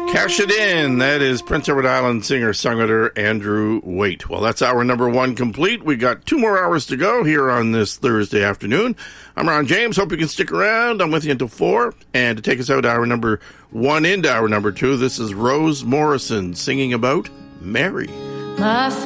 Cash It In. That is Prince Edward Island singer-songwriter Andrew Waite. Well, that's hour number one complete. We got 2 more hours to go here on this Thursday afternoon. I'm Ron James. Hope you can stick around. I'm with you until 4. And to take us out hour number 1 into hour number 2, this is Rose Morrison singing about Mary. My